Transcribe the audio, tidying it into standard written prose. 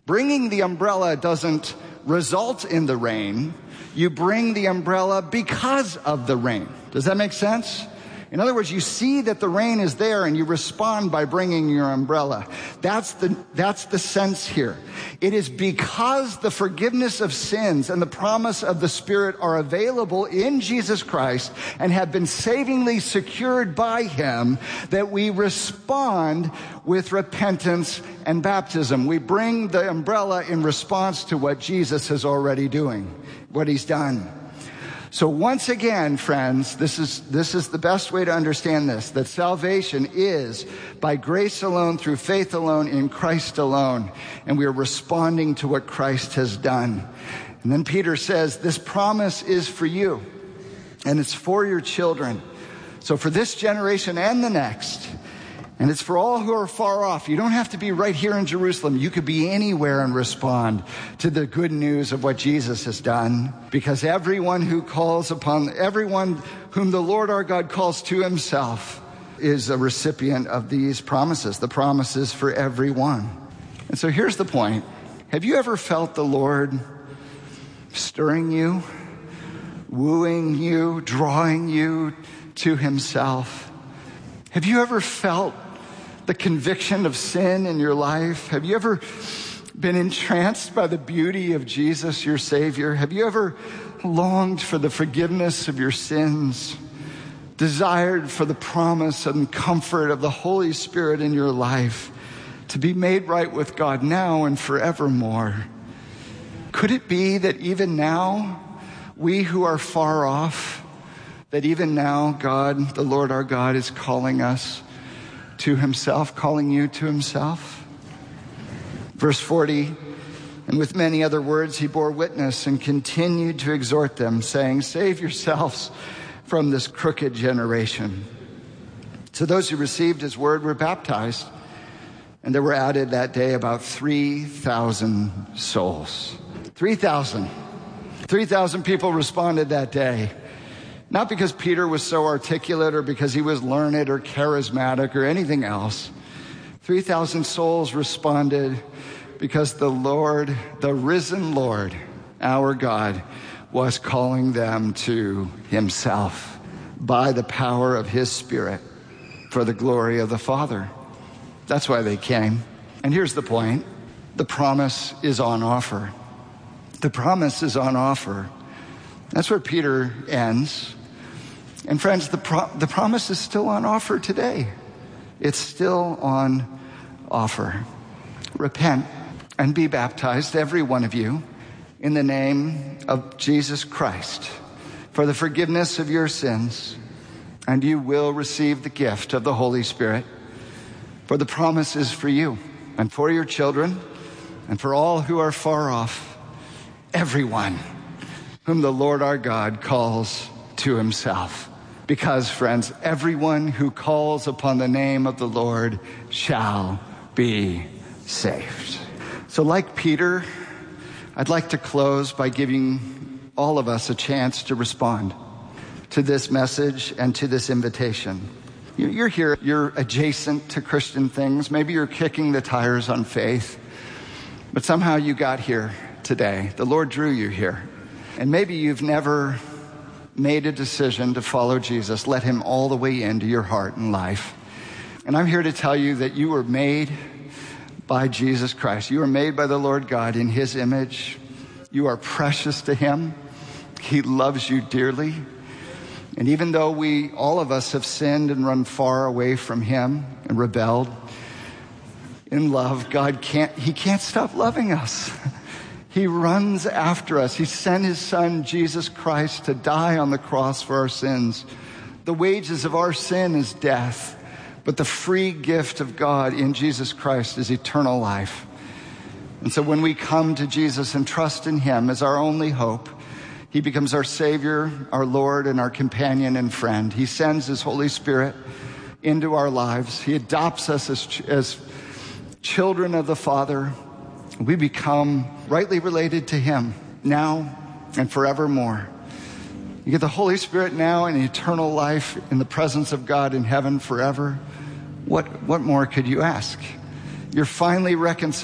Bringing the umbrella doesn't result in the rain. You bring the umbrella because of the rain. Does that make sense? In other words, you see that the rain is there and you respond by bringing your umbrella. That's the sense here. It is because the forgiveness of sins and the promise of the Spirit are available in Jesus Christ and have been savingly secured by Him that we respond with repentance and baptism. We bring the umbrella in response to what Jesus is already doing, what He's done. So once again, friends, this is the best way to understand this, that salvation is by grace alone, through faith alone, in Christ alone. And we are responding to what Christ has done. And then Peter says, this promise is for you, and it's for your children. So for this generation and the next, and it's for all who are far off. You don't have to be right here in Jerusalem. You could be anywhere and respond to the good news of what Jesus has done. Because everyone whom the Lord our God calls to Himself is a recipient of these promises. The promises for everyone. And so here's the point. Have you ever felt the Lord stirring you, wooing you, drawing you to Himself? Have you ever felt the conviction of sin in your life? Have you ever been entranced by the beauty of Jesus, your Savior? Have you ever longed for the forgiveness of your sins, desired for the promise and comfort of the Holy Spirit in your life to be made right with God now and forevermore? Could it be that even now, we who are far off, that even now God, the Lord our God, is calling us to Himself, calling you to Himself? Verse 40, and with many other words He bore witness and continued to exhort them, saying, save yourselves from this crooked generation. So those who received His word were baptized, and there were added that day about 3,000 souls. 3,000 people responded that day. Not because Peter was so articulate or because he was learned or charismatic or anything else. 3,000 souls responded because the Lord, the risen Lord, our God, was calling them to Himself by the power of His Spirit for the glory of the Father. That's why they came. And here's the point. The promise is on offer. The promise is on offer. That's where Peter ends. And friends, the promise is still on offer today. It's still on offer. Repent and be baptized, every one of you, in the name of Jesus Christ for the forgiveness of your sins, and you will receive the gift of the Holy Spirit. For the promise is for you and for your children and for all who are far off, everyone whom the Lord our God calls to Himself. Because, friends, everyone who calls upon the name of the Lord shall be saved. So like Peter, I'd like to close by giving all of us a chance to respond to this message and to this invitation. You're here, you're adjacent to Christian things. Maybe you're kicking the tires on faith, but somehow you got here today. The Lord drew you here. And maybe you've never made a decision to follow Jesus, let Him all the way into your heart and life. And I'm here to tell you that you were made by Jesus Christ. You were made by the Lord God in His image. You are precious to Him. He loves you dearly. And even though all of us have sinned and run far away from Him and rebelled, in love, He can't stop loving us. He runs after us. He sent His Son, Jesus Christ, to die on the cross for our sins. The wages of our sin is death, but the free gift of God in Jesus Christ is eternal life. And so when we come to Jesus and trust in Him as our only hope, He becomes our Savior, our Lord, and our companion and friend. He sends His Holy Spirit into our lives. He adopts us as children of the Father. We become rightly related to Him now and forevermore. You get the Holy Spirit now and eternal life in the presence of God in heaven forever. What more could you ask? You're finally reconciled